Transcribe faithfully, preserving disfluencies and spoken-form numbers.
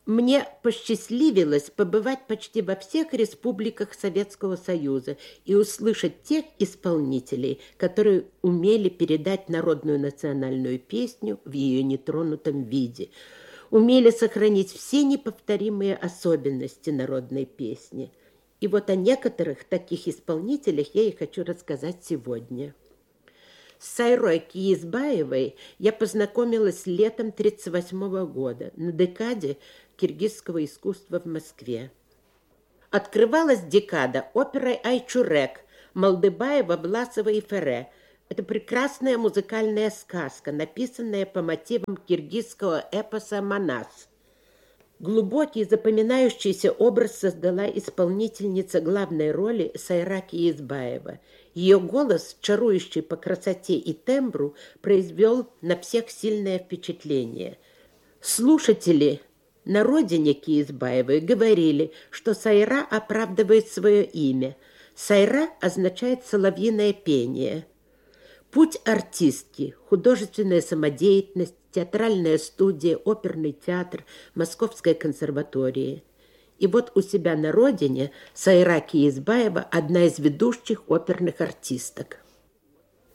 Мне посчастливилось побывать почти во всех республиках Советского Союза и услышать тех исполнителей, которые умели передать народную национальную песню в ее нетронутом виде, умели сохранить все неповторимые особенности народной песни. И вот о некоторых таких исполнителях я и хочу рассказать сегодня. С Сайрой Киезбаевой я познакомилась летом тридцать восьмого года на декаде киргизского искусства в Москве. Открывалась декада оперой «Айчурек» Малдыбаева, Власова и Фере. Это прекрасная музыкальная сказка, написанная по мотивам киргизского эпоса «Манас». Глубокий запоминающийся образ создала исполнительница главной роли Сайра Киезбаева. Ее голос, чарующий по красоте и тембру, произвел на всех сильное впечатление. Слушатели на родине Киезбаевой говорили, что Сайра оправдывает свое имя. Сайра означает «соловьиное пение». Путь артистки, художественная самодеятельность, театральная студия, оперный театр, Московская консерватория. И вот у себя на родине Сайра Киезбаева одна из ведущих оперных артисток.